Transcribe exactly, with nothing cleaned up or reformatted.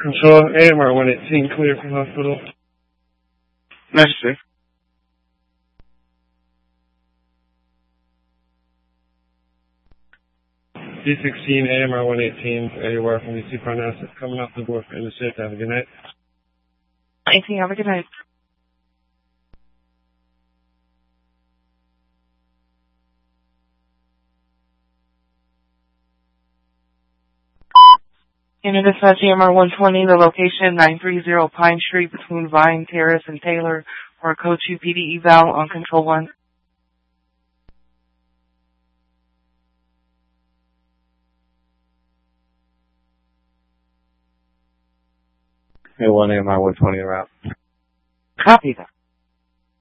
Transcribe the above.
Control, A M R one eighteen, clear from hospital. Necessary. D sixteen, A M R one eighteen, anywhere from D C Parnassus, coming off the board for interstate. Have a good night. eighteen, have a good night. Unit dispatch E M R one twenty, the location nine thirty Pine Street between Vine Terrace and Taylor, for a code two P D eval on control one. A one A M R one twenty around. Copy that.